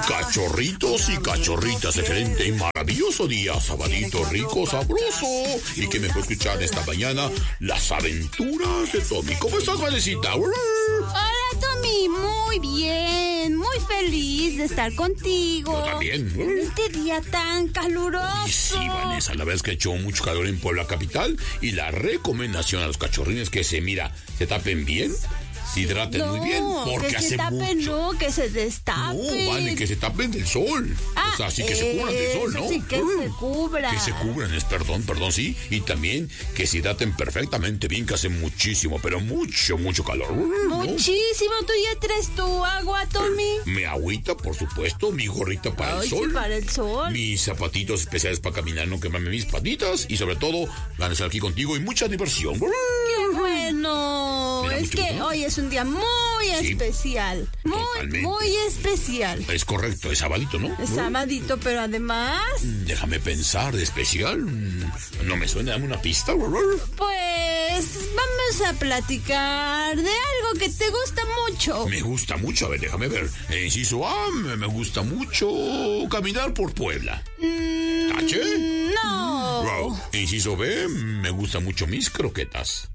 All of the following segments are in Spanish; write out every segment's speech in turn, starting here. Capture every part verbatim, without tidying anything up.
Cachorritos y cachorritas, excelente y maravilloso día, sabadito rico, sabroso. Y que mejor escuchar esta mañana las aventuras de Tommy. ¿Cómo estás, Vanesita? Hola, Tommy, muy bien, muy feliz de estar contigo. Yo también. En este día tan caluroso. Y sí, Vanessa, la verdad es que ha hecho mucho calor en Puebla capital y la recomendación a los cachorrines que se, mira, se tapen bien, se hidraten no, muy bien, porque que hace se tapen, mucho. No, que se destapen. No, vale, que se tapen del sol. Ah, o sea, sí que se cubran del sol, ¿no? Sí, que se cubran. Que se cubran, es perdón, perdón, sí. Y también que se hidraten perfectamente bien, que hace muchísimo, pero mucho, mucho calor. Muchísimo. ¿Tú ya traes tu agua, Tommy? Mi agüita, por supuedo, mi gorrita para Ay, el sol. Sí, para el sol. Mis zapatitos especiales para caminar, no quemarme mis patitas. Y sobre todo, van a estar aquí contigo y mucha diversión. ¡Qué bueno! Es que gusto. Hoy es un día muy sí, especial. Muy, totalmente. muy especial. Es correcto, es sabadito, ¿no? Es sabadito, pero además... Déjame pensar, ¿de especial? No me suena, dame una pista. Pues vamos a platicar de algo que te gusta mucho. Me gusta mucho, a ver, déjame ver. Eh, inciso A, me gusta mucho caminar por Puebla. Mm, ¿Tache? No. Wow. Inciso B, me gustan mucho mis croquetas.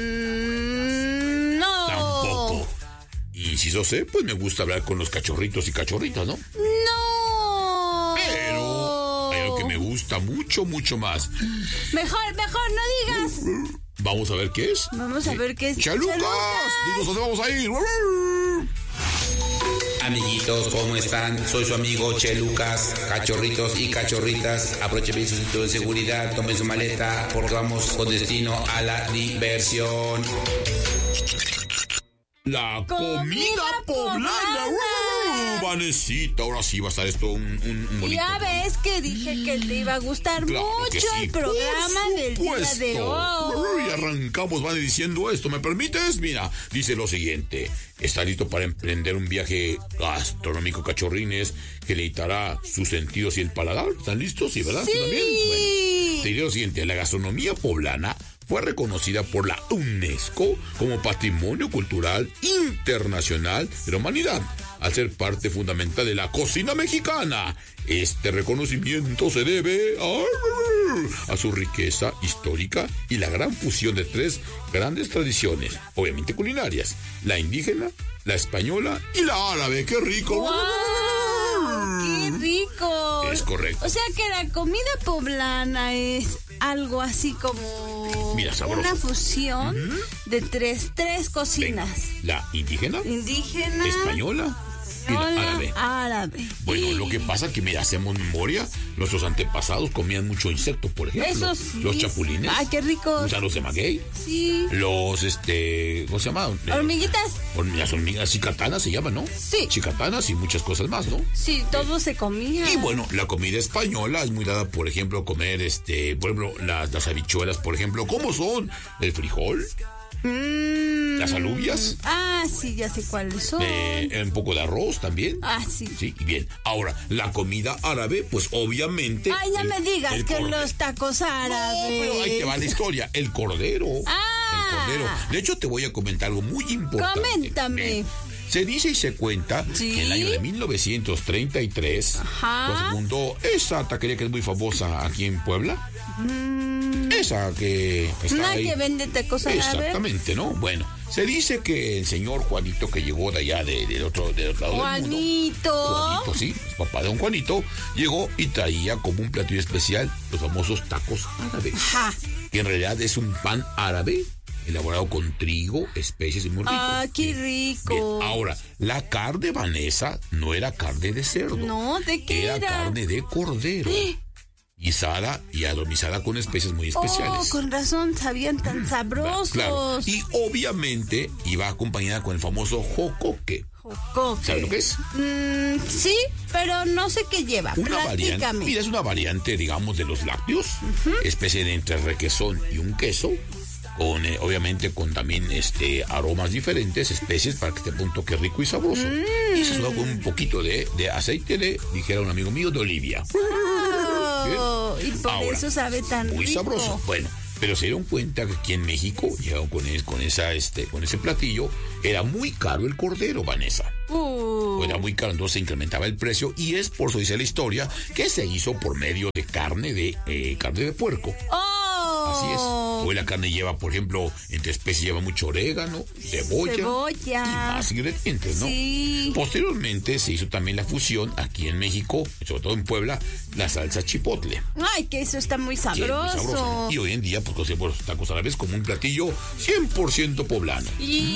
Mm, no. Tampoco. Inciso C, pues me gusta hablar con los cachorritos y cachorritas, ¿no? No. Pero hay algo que me gusta mucho, mucho más. Mejor, mejor, no digas. Vamos a ver qué es. Vamos a ver qué es. ¡Chalucas! Dinos dónde vamos a ir. Amiguitos, ¿cómo están? Soy su amigo Che Lucas, cachorritos y cachorritas. Aprovechen bien su cinturón de seguridad, tomen su maleta, porque vamos con destino a la diversión. La comida, comida poblana. poblana. Uh, Vanesita, ahora sí va a estar esto un, un, un bonito. Ya ves que dije que te iba a gustar claro mucho sí, el programa del día de hoy. Y arrancamos, Vane, diciendo esto. ¿Me permites? Mira, dice lo siguiente. ¿Está listo para emprender un viaje gastronómico, cachorrines, que deleitará sus sentidos y el paladar? ¿Están listos? ¿Sí, verdad? Sí. ¿Tú también? Bueno, te diré lo siguiente. La gastronomía poblana fue reconocida por la UNESCO como Patrimonio Cultural Internacional de la Humanidad, al ser parte fundamental de la cocina mexicana. Este reconocimiento se debe a, a su riqueza histórica y la gran fusión de tres grandes tradiciones, obviamente culinarias: la indígena, la española y la árabe. ¡Qué rico! ¡Wow! ¡Qué rico! Es correcto. O sea que la comida poblana es algo así como Mira, una fusión uh-huh. de tres, tres cocinas. Venga. La indígena, indígena, española y la árabe. árabe. Bueno, lo que pasa es que, mira, hacemos memoria. Nuestros antepasados comían mucho insecto, por ejemplo. Eso sí. Los chapulines. ¡Ay, qué ricos! O sea, los de maguey. Sí. Los, este, ¿cómo se llama? Hormiguitas. Las hormigas chicatanas se llaman, ¿no? Sí. Chicatanas y muchas cosas más, ¿no? Sí, todo eh. se comía. Y bueno, la comida española es muy dada, por ejemplo, comer, este, por ejemplo, las, las habichuelas, por ejemplo. ¿Cómo son? El frijol. Mm, las alubias. Ah, sí, ya sé cuáles son. Eh, un poco de arroz también. Ah, sí. Sí, bien. Ahora, la comida árabe, pues obviamente... Ay, ya el, me digas que cordero. Los tacos árabes... No, pero ahí te va la historia. El cordero. Ah. El cordero. De hecho, te voy a comentar algo muy importante. Coméntame. Eh, Se dice y se cuenta ¿Sí? que en el año de mil novecientos treinta y tres, Ajá. pues fundó esa taquería que es muy famosa aquí en Puebla. Mm. Esa que está Una ahí. que vende tacos árabes. Exactamente, ¿no? Bueno, se dice que el señor Juanito, que llegó de allá, de, de otro, de otro lado Juanito. del mundo. Juanito, sí, papá de don Juanito, llegó y traía como un platillo especial los famosos tacos árabes. Ajá. Que en realidad es un pan árabe elaborado con trigo, especies y muy rico. ¡Ah, qué rico! Bien. Ahora, la carne, Vanessa, no era carne de cerdo. No, ¿de qué era? Era carne de cordero. ¿Eh? Guisada y adomizada con especies muy especiales. Oh, con razón, sabían tan sabrosos. Claro. Y obviamente iba acompañada con el famoso jocoque. Jocoque. ¿Sabes lo que es? Mm, sí, pero no sé qué lleva. Una variante. Mira, es una variante, digamos, de los lácteos. Uh-huh. Especie de entre requesón y un queso. Con, eh, obviamente con también este aromas diferentes, especies, para que esté un toque rico y sabroso. Mm. Y se suda con un poquito de, de aceite de, dijera un amigo mío, de olivia. Oh, y por Ahora, eso sabe tan muy rico. Muy sabroso. Bueno, pero se dieron cuenta que aquí en México, llegaron con, es, con, esa, este, con ese platillo, era muy caro el cordero, Vanessa. Uh. Pues era muy caro, entonces se incrementaba el precio y es por eso dice la historia que se hizo por medio de carne de eh, carne de puerco. ¡Oh! Así es. Hoy la carne lleva, por ejemplo, entre especies lleva mucho orégano, cebolla, cebolla. y más ingredientes, ¿no? Sí. Posteriormente se hizo también la fusión aquí en México, sobre todo en Puebla, la salsa chipotle. Ay, que eso está muy sabroso. Sí, muy sabroso. Y hoy en día, pues, conocemos los tacos árabes como un platillo cien por ciento poblano.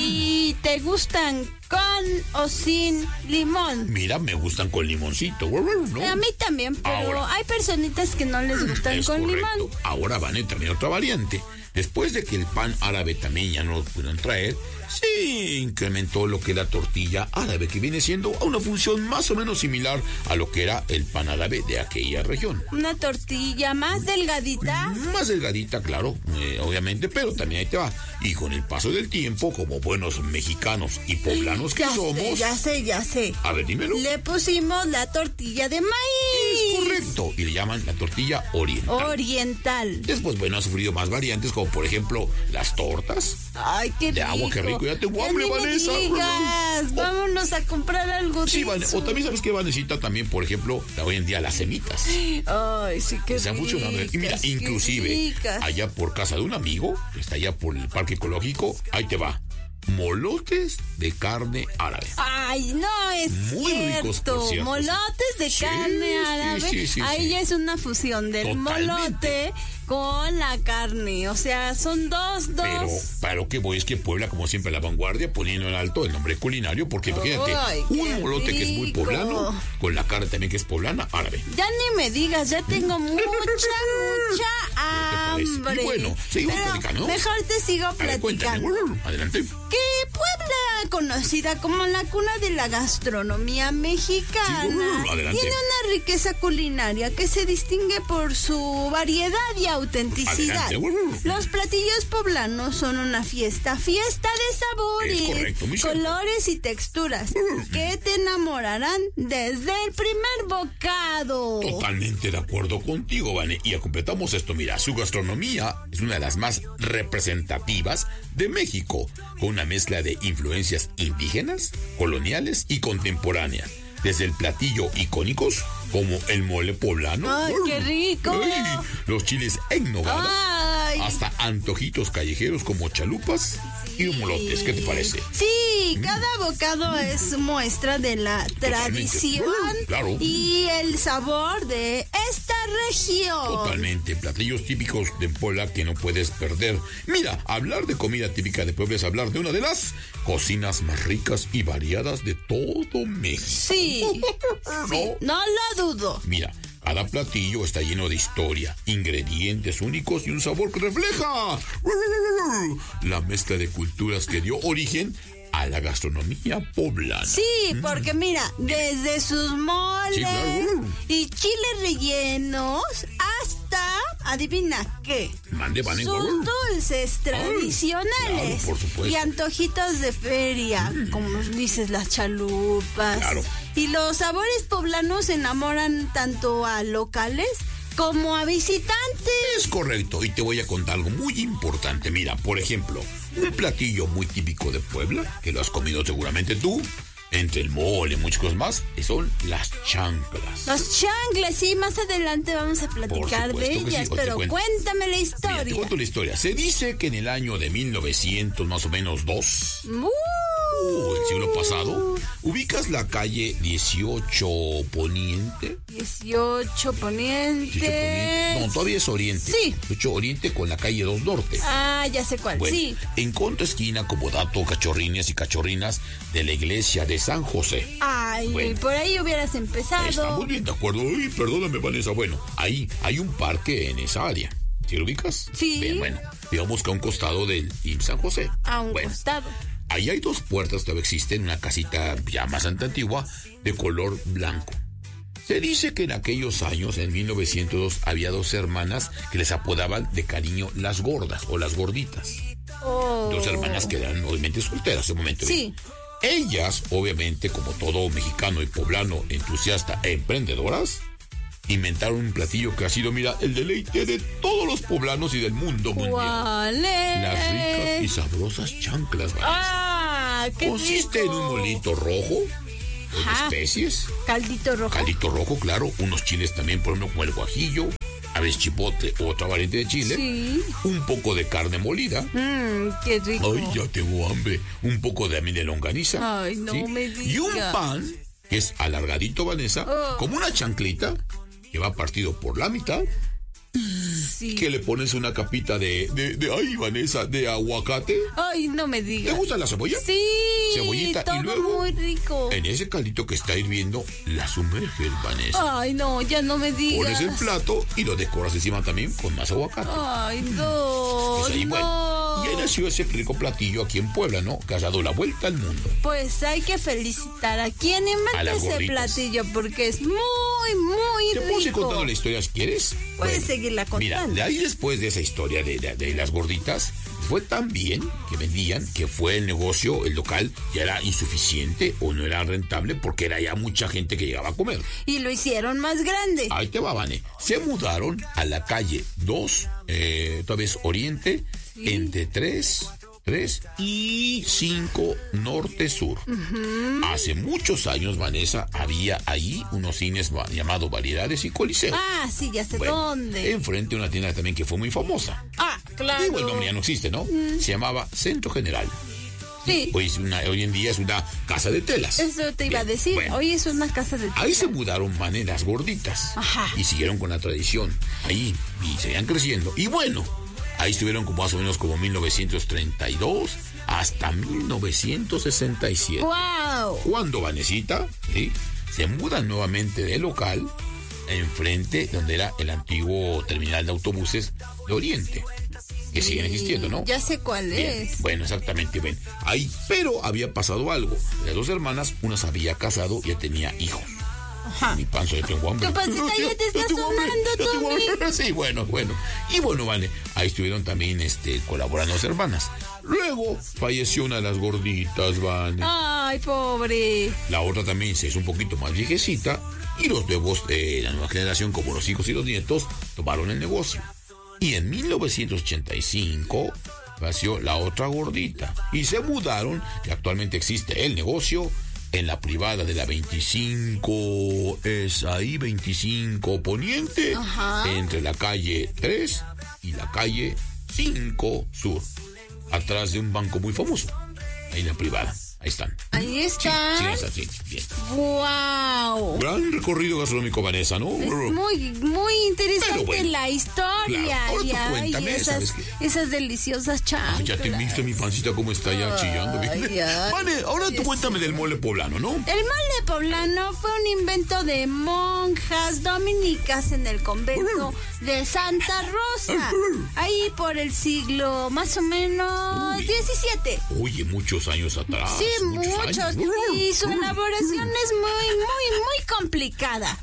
¿Y te gustan con o sin limón? Mira, me gustan con limoncito, ¿no? A mí también, pero Ahora, hay personitas que no les gustan es con correcto. limón. Ahora van a también otra variante. Después de que el pan árabe también ya no lo pudieron traer, se incrementó lo que es la tortilla árabe, que viene siendo una función más o menos similar a lo que era el pan árabe de aquella región. Una tortilla más delgadita. Más delgadita, claro, eh, obviamente, pero también ahí te va. Y con el paso del tiempo, como buenos mexicanos y poblanos que ya somos... Sé, ya sé, ya sé. A ver, dímelo. Le pusimos la tortilla de maíz. Es correcto. Y le llaman la tortilla oriental. Oriental. Después, bueno, ha sufrido más variantes, como por ejemplo, las tortas. Ay, qué rico. De agua, qué rico. Ya tengo Ya hambre, ni me Vanessa. digas. Oh. Vámonos a comprar algo. Sí, de vale. eso. O también sabes que Vanesita también, por ejemplo, hoy en día las semitas. Ay, sí, qué Se han funcionado. Y mira, ricas, inclusive, qué ricas. allá por casa de un amigo, que está allá por el parque ecológico, ahí te va. Molotes de carne árabe. Ay, no es Muy ricos, cierto. por cierto. Molotes de Sí, carne sí, árabe. sí, sí, Ahí sí. ya es una fusión del Totalmente. molote con la carne. O sea, son dos, dos. Pero para lo que voy es que Puebla, como siempre, a la vanguardia, poniendo en alto el nombre culinario, porque imagínate, Ay, qué un molote que es muy rico. poblano, con la carne también que es poblana, árabe. Ya ni me digas, ya tengo mucha, mucha parece? hambre. Y bueno, seguimos Pero platicando, ¿no? mejor te sigo A ver, cuéntame. platicando. Adelante. Que Puebla, conocida como la cuna de la gastronomía mexicana, Sí, adelante. tiene una riqueza culinaria que se distingue por su variedad y autenticidad. Adelante. Los platillos poblanos son una fiesta, fiesta de sabores, Es correcto, muy cierto. colores y texturas que te enamorarán desde el primer bocado. Totalmente de acuerdo contigo, Vane. Y completamos esto, mira, su gastronomía es una de las más representativas de México, con una mezcla de influencias indígenas, coloniales y contemporáneas. Desde el platillo icónicos como el mole poblano. ¡Ay, qué rico! Ay, los chiles en nogada. ¡Ay! Hasta antojitos callejeros como chalupas y molotes. ¿Qué te parece? Sí, cada bocado es muestra de la tradición Claro. y el sabor de esta región. Totalmente, platillos típicos de Puebla que no puedes perder. Mira, hablar de comida típica de Puebla es hablar de una de las cocinas más ricas y variadas de todo México. Sí, sí, no lo dudo. Mira, cada platillo está lleno de historia, ingredientes únicos y un sabor que refleja la mezcla de culturas que dio origen a la gastronomía poblana. Sí, porque mira, desde sus moles Sí, claro. y chiles rellenos hasta, adivina qué, Mande, Vane. sus dulces tradicionales claro, por supuesto. y antojitos de feria, como dices, las chalupas. Claro. Y los sabores poblanos enamoran tanto a locales como a visitantes. Es correcto, y te voy a contar algo muy importante. Mira, por ejemplo, un platillo muy típico de Puebla, que lo has comido seguramente tú, entre el mole y muchas cosas más, y son las chanclas. Los chanclas, sí, más adelante vamos a platicar de supuesto que ellas, sí, o te pero cuento. cuéntame la Mira, historia. te cuento la historia. Se dice que en el año de mil novecientos, más o menos dos, Uh, uh, el siglo pasado, ubicas la calle dieciocho Poniente. dieciocho Poniente. dieciocho Poniente. No, todavía es Oriente. Sí. dieciocho Oriente con la calle dos Norte. Ah, ya sé cuál, Bueno, sí. en contraesquina, como dato, cachorrines y cachorrinas de la iglesia de San José. Ay, Bueno. por ahí hubieras empezado. Estamos bien de acuerdo. Uy, perdóname, Vanessa. Bueno, ahí hay un parque en esa área. ¿Sí lo ubicas? Sí. Bien, bueno, digamos que a un costado del I M S S San José. A un Bueno, costado. ahí hay dos puertas, todavía existen, una casita ya más antigua, de color blanco. Se dice que en aquellos años, en mil novecientos dos, había dos hermanas que les apodaban de cariño las gordas o las gorditas. Oh. Dos hermanas que eran obviamente solteras en un momento. Sí. Ellas, obviamente, como todo mexicano y poblano entusiasta e emprendedoras, inventaron un platillo que ha sido, mira, el deleite de todos los poblanos y del mundo mundial. ¿Cuál es? Las ricas y sabrosas chanclas, Vanessa. Ah, qué Consiste rico. en un molito rojo Ajá. Especies. Caldito rojo. Caldito rojo, claro. Unos chiles también, por ejemplo, como el guajillo. A veces chipotle, otra variante de chile. Sí. Un poco de carne molida. Mmm, qué rico. Ay, ya tengo hambre. Un poco de de longaniza. Ay, no ¿sí? me digas. Y un pan que es alargadito, Vanessa, oh. como una chanclita que va partido por la mitad. Sí. Que le pones una capita de, de, de, ay, Vanessa, de aguacate. Ay, no me digas. ¿Te gusta la cebolla? Sí. Cebollita todo y luego muy rico. En ese caldito que está hirviendo, la sumerges, Vanessa. Ay, no, ya no me digas. Pones el plato y lo decoras encima también con más aguacate. Ay, no. Pues ahí, no. Bueno, y ahí nació ese rico platillo aquí en Puebla, ¿no? Que ha dado la vuelta al mundo. Pues hay que felicitar a quien inventa ese platillo porque es muy, muy ¿Te rico. puedo ir contando la historia si quieres? Puedes bueno, seguirla contando. Mira, de ahí después de esa historia de, de, de las gorditas, fue tan bien que vendían que fue el negocio, el local, ya era insuficiente o no era rentable porque era ya mucha gente que llegaba a comer. Y lo hicieron más grande. Ahí te va, Vane. Se mudaron a la calle dos, eh, tal vez Oriente, sí. entre tres... tres y cinco Norte-Sur. Uh-huh. Hace muchos años, Vanessa, había ahí unos cines llamados Variedades y Coliseo. Ah, sí, ya sé bueno, dónde. Enfrente de una tienda también que fue muy famosa. Ah, claro. Digo, el nombre ya no existe, ¿no? Mm. Se llamaba Centro General. Sí. Hoy, es una, hoy en día es una casa de telas. Eso te iba Bien, a decir. Bueno, hoy es una casa de telas. Ahí se mudaron maneras gorditas. Ajá. Y siguieron con la tradición. Ahí, y seguían creciendo. Y bueno, ahí estuvieron como más o menos como mil novecientos treinta y dos hasta mil novecientos sesenta y siete. ¡Wow! Cuando Vanesita, ¿sí?, se muda nuevamente de local enfrente donde era el antiguo terminal de autobuses de Oriente, que sí, siguen existiendo, ¿no? Ya sé cuál Bien, es. Bueno, exactamente, ven. Ahí, pero había pasado algo. Las dos hermanas, una se había casado y ya tenía hijos. Ajá. Mi panza ya tengo hambre. Tu pancita ya te está sonando, Tommy. Sí, bueno, bueno. Y bueno, vale, ahí estuvieron también este, colaborando las hermanas. Luego falleció una de las gorditas, Vane. Ay, pobre. La otra también se hizo un poquito más viejecita y los nuevos de la nueva generación, como los hijos y los nietos, tomaron el negocio. Y en mil novecientos ochenta y cinco nació la otra gordita y se mudaron, que actualmente existe el negocio, en la privada de la veinticinco, es ahí veinticinco Poniente, ajá, entre la calle tres y la calle cinco Sur, atrás de un banco muy famoso, ahí en la privada. Ahí están. Ahí están. Sí, sí, sí, bien. ¡Wow! Gran recorrido gastronómico, Vanessa, ¿no? Es muy, muy interesante bueno, la historia. Claro. Ahora y, tú cuéntame, y esas, ¿sabes qué? esas deliciosas chanclas. Ay, ya te viste mi pancita cómo está ya chillando. Ay, ay, vale, ahora tú cuéntame del mole poblano, ¿no? El mole poblano fue un invento de monjas dominicas en el convento de Santa Rosa. Ahí por el siglo más o menos Uy. diecisiete. Oye, muchos años atrás. Sí, muchos. muchos y su elaboración es muy, muy, muy complicada.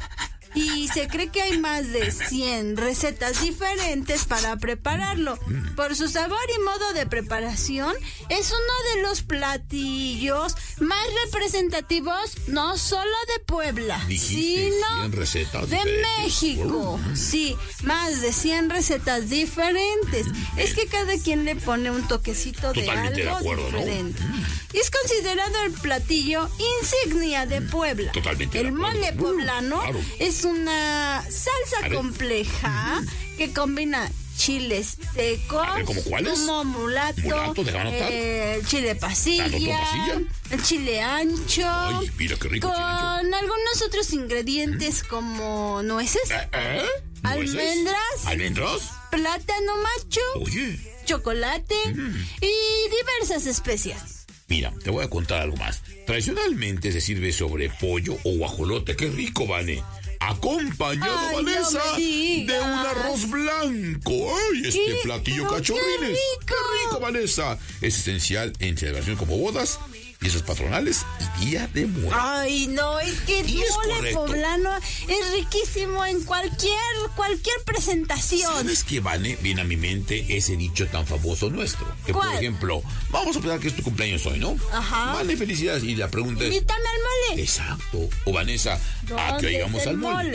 Y se cree que hay más de cien recetas diferentes para prepararlo. Por su sabor y modo de preparación, es uno de los platillos más representativos, no solo de Puebla, Dijiste sino cien recetas de diferentes. México. Sí, más de cien recetas diferentes. Es que cada quien le pone un toquecito de Totalmente algo de acuerdo, diferente. ¿no? Es considerado el platillo insignia de Puebla. Totalmente El de acuerdo. mole poblano Claro. es una salsa compleja que combina chiles secos, A ver, ¿cómo cuáles? como mulato, Mulato, déjame anotar. eh, el chile pasilla, ¿Tanto pasilla? el chile ancho, Ay, mira qué rico con chile ancho. algunos otros ingredientes como nueces, ¿Eh? ¿Eh? ¿Nueces? almendras, ¿Almendras? plátano macho, Oye. chocolate Mm. y diversas especias. Mira, te voy a contar algo más. Tradicionalmente se sirve sobre pollo o guajolote. ¡Qué rico, Vane! Acompañado, Ay, Vanessa, no me digas. de un arroz blanco. ¡Ay, este ¿Qué? platillo Pero cachorrines! ¡qué rico! ¡Qué rico, Vanessa! Es esencial en celebraciones como bodas, fiestas patronales y Día de Muertos. Ay, no, es que el Y es mole correcto. poblano es riquísimo en cualquier cualquier presentación. ¿Sabes qué, Vane? Viene a mi mente ese dicho tan famoso nuestro. Que, ¿Cuál? por ejemplo, vamos a pensar que es tu cumpleaños hoy, ¿no? Ajá. Vale, felicidades. Y la pregunta es... Invítame al mole. Exacto. O Vanessa, ¿a qué ¿Dónde llegamos está al el mole? mole?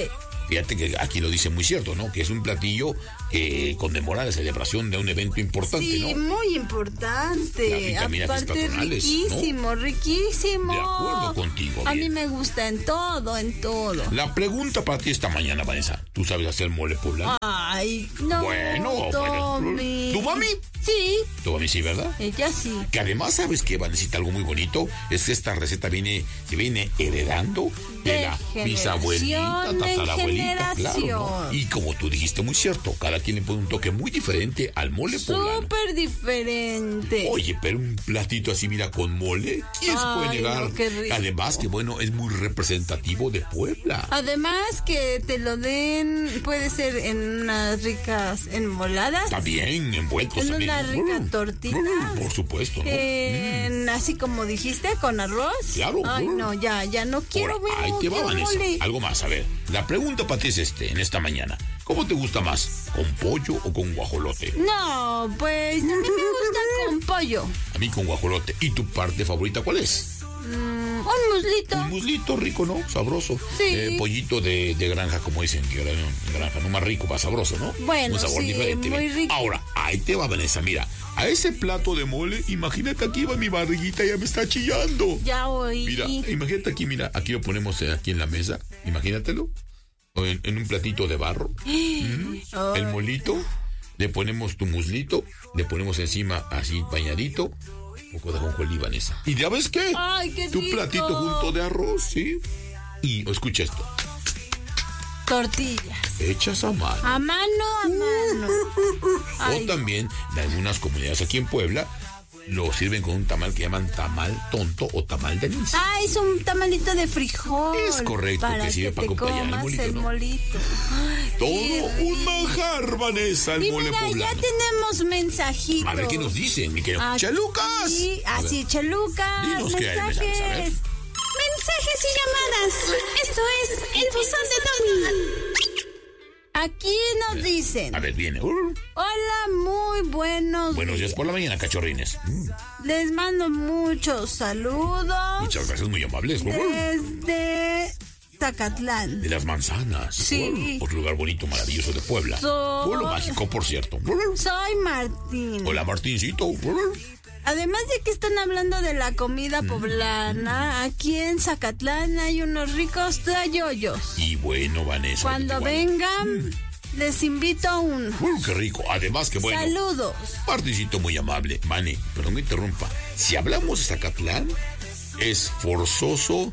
Fíjate que aquí lo dice muy cierto, ¿no? Que es un platillo que conmemora la celebración de un evento importante, sí, ¿no? Sí, muy importante. Las vitaminas Aparte, patronales, riquísimo, ¿no? riquísimo. De acuerdo contigo. A bien. mí me gusta en todo, en todo. La pregunta para ti esta mañana, Vanessa. ¿Tú sabes hacer mole poblano? Ay, no, Bueno, Tommy. ¿Tu mami? Sí. Tu mami sí, ¿verdad? Ella sí. Que además, ¿sabes qué, Vanessa? Algo muy bonito es que esta receta viene, se viene heredando de, de la bisabuelita, tatarabuelita, claro, ¿no? Y como tú dijiste muy cierto, cada quien le pone un toque muy diferente al mole poblano. Súper diferente. Oye, pero un platito así, mira, con mole, ¿quién se puede negar? No, qué rico. Además que, bueno, es muy representativo de Puebla. Además que te lo den, puede ser en unas ricas enmoladas. También envueltos en también. una rica tortita. Por supuesto, ¿no? En, mm. Así como dijiste, con arroz. Claro. Ay, no, ya, ya no quiero ver. Ahí te va, Vanessa. Algo más, a ver. La pregunta para ti es este, en esta mañana. ¿Cómo te gusta más? ¿Con pollo o con guajolote? No, pues a mí me gusta con pollo. A mí con guajolote. ¿Y tu parte favorita cuál es? Mm, un muslito. Un muslito rico, ¿no? Sabroso. Sí. Eh, pollito de, de granja, como dicen, que era en granja, no más rico, más sabroso, ¿no? Bueno, un sabor sí, diferente. muy ¿ven? rico. Ahora, ahí te va, Vanessa, mira. A ese plato de mole, imagínate aquí va mi barriguita, ya me está chillando. Ya oí. Mira, imagínate aquí, mira, aquí lo ponemos aquí en la mesa, imagínatelo. En, en un platito de barro. ¿Mm? Oh. El molito, le ponemos tu muslito, le ponemos encima así bañadito, un poco de ajonjolí, Vanessa. ¿Y ya ves qué? Ay, qué tu rico. platito junto de arroz, ¿sí? Y escucha esto. Tortillas. Hechas a mano. A mano, a mano. O también, en algunas comunidades aquí en Puebla, lo sirven con un tamal que llaman tamal tonto o tamal de anís. Ah, es un tamalito de frijol. Es correcto, para que sirve que para te acompañar el comas molito, el ¿no? molito. Ay, Todo un manjar, Vanessa, el y mole mira, poblano. ya tenemos mensajitos. A ver qué nos dicen, mi querido. ¡Chalucas! Sí, así, Chalucas. Dinos qué hay, mensajes, a ver. Mensajes y llamadas. Esto es el buzón de Tommy. Aquí nos dicen. A ver, viene. Uh, Hola, muy buenos buenos días por la mañana, cachorrines. Mm, Les mando muchos saludos. muchas gracias, muy amables. Uh, Desde Zacatlán. de las manzanas. Sí. Uh, otro lugar bonito, maravilloso de Puebla. So- Pueblo mágico, por cierto. Uh, Soy Martín. hola, Martincito. Uh, Además de que están hablando de la comida Mm. poblana, aquí en Zacatlán hay unos ricos tlayoyos. y bueno, Vanessa. Cuando bueno. vengan, les invito a uno. Uh, qué rico. Además, que bueno. Saludos. Martincito muy amable. Mane, pero no me interrumpa. Si hablamos de Zacatlán, es forzoso.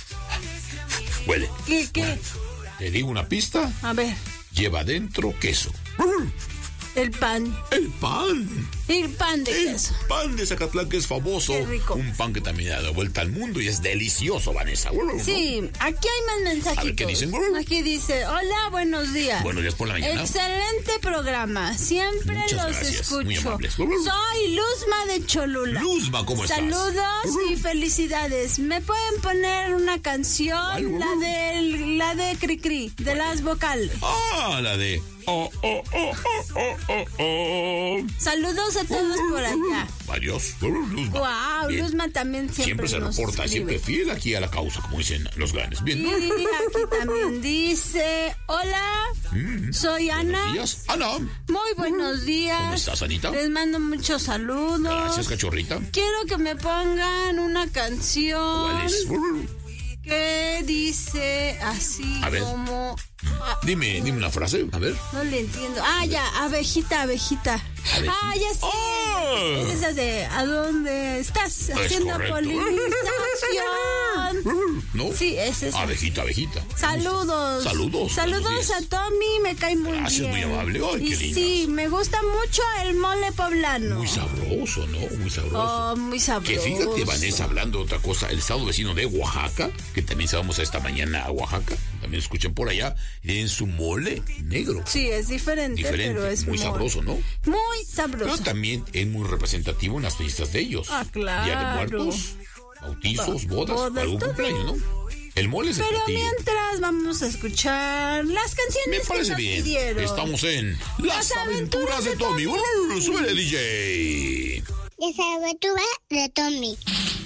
Huele. ¿Qué, qué? Te digo una pista. A ver, Lleva dentro queso. el pan. El pan. El pan de El queso. pan de Zacatlán, que es famoso. Qué rico. Un pan que también ha dado vuelta al mundo y es delicioso, Vanessa. Sí, aquí hay más mensajitos. A ver, ¿qué dicen? Aquí dice, hola, buenos días. Buenos días por la mañana. Excelente programa, siempre Muchas los gracias, escucho. muy amables. Soy Luzma de Cholula. Luzma, ¿cómo estás? Saludos y felicidades. ¿Me pueden poner una canción? La de la de Cricri, de las vocales. Ah, la de... Oh, oh, oh, oh, oh, oh, oh. Saludos a todos por allá. Adiós, Luzma. Wow, Bien. Luzma también siempre, Siempre se nos reporta, escribe. siempre fiel aquí a la causa, como dicen los grandes. Bien. Y aquí también dice, hola, soy Ana. Buenos días. Ana, Muy buenos días. ¿cómo estás, Anita? Les mando muchos saludos. Gracias, cachorrita. Quiero que me pongan una canción ¿Cuál es? que dice así A ver. como... ah, Dime, dime una frase, a ver. no le entiendo. Ah, ya, abejita, abejita. Abejita. Ah, ya sé. ¡Ah! Es esa de ¿a dónde estás haciendo correcto. polinización? ¿No? Sí, es esa. Abejita, abejita. Saludos. Saludos, Saludos buenos días. a Tommy, me cae muy Gracias, bien. muy amable. Ay, y qué lindas. sí, me gusta mucho el mole poblano. Muy sabroso, ¿no? Muy sabroso. Oh, muy sabroso. Que fíjate, Vanessa, hablando de otra cosa, el estado vecino de Oaxaca, que también vamos esta mañana a Oaxaca, también escuchen por allá, en su mole negro. Sí, es diferente, Diferente, pero es muy muy sabroso, ¿no? Muy sabroso. Pero también es muy representativo en las fiestas de ellos. Ah, claro. Día de muertos, bautizos, bodas, Bodas, algún todo. cumpleaños, ¿no? El mole es el Pero platillo. mientras vamos a escuchar las canciones Me que parece nos bien. pidieron. Estamos en Las, aventuras, de Tommy. ¡Uh! ¡Súbele, D J! Las aventuras de Tommy.